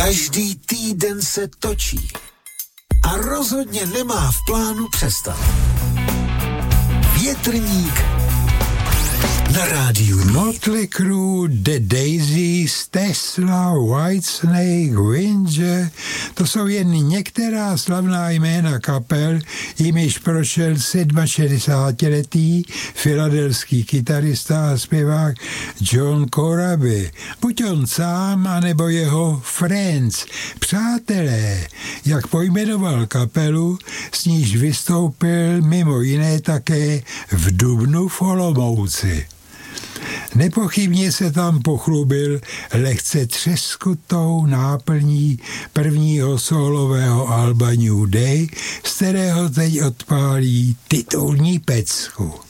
Každý týden se točí a rozhodně nemá v plánu přestat. Větrník na rádiu. Motley Crue, The Daisies, Tesla, Whitesnake, Winger, to jsou jen některá slavná jména kapel, jimiž prošel 67letý filadelský kytarista a zpěvák John Corabi. Buď on sám, anebo jeho friends, přátelé, jak pojmenoval kapelu, s níž vystoupil mimo jiné také v dubnu v Olomouci. Nepochybně se tam pochlubil lehce třeskutou náplní prvního solového alba New Day, z kterého teď odpálí titulní pecku.